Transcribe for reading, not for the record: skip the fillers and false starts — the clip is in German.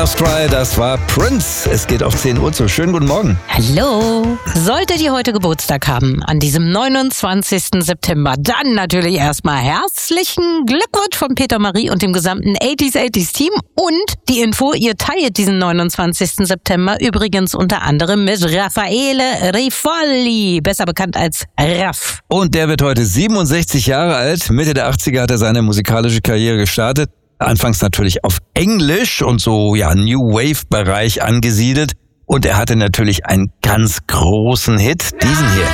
Try, das war Prince. Es geht auf 10 Uhr zu. Schönen guten Morgen. Hallo. Solltet ihr heute Geburtstag haben, an diesem 29. September, dann natürlich erstmal herzlichen Glückwunsch von Peter Marie und dem gesamten 80s Team und die Info, ihr teilt diesen 29. September übrigens unter anderem mit Raffaele Riffolli, besser bekannt als Raff. Und der wird heute 67 Jahre alt. Mitte der 80er hat er seine musikalische Karriere gestartet. Anfangs natürlich auf Englisch und so, New Wave-Bereich angesiedelt. Und er hatte natürlich einen ganz großen Hit, diesen hier.